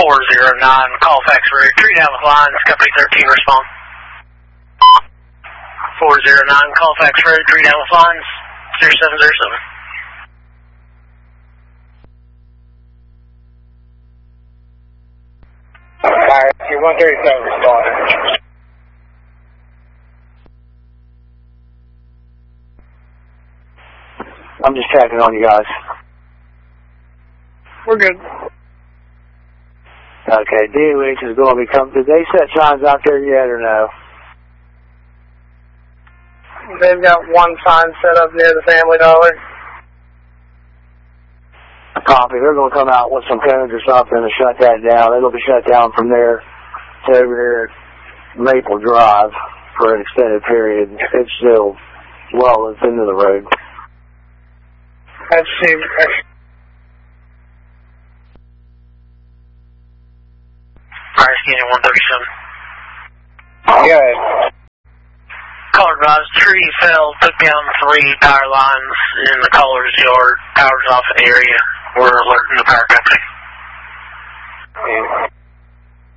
409, Colfax Road, tree down with lines, company 13 respond. 409, Colfax Road, tree down with lines, 0707. Alright, you're 137 responding. I'm just checking on you guys. We're good. Okay, DOH is going to be coming. Did they set signs out there yet or no? They've got one sign set up near the Family Dollar. Copy. They're going to come out with some cones or something to shut that down. It'll be shut down from there to over here at Maple Drive for an extended period. It's still well into the road. Let's see. Fire scanner 137. Good. Call advised, tree fell, took down 3 power lines in the caller's yard. Power's off in the area. We're alerting the power company. Yeah.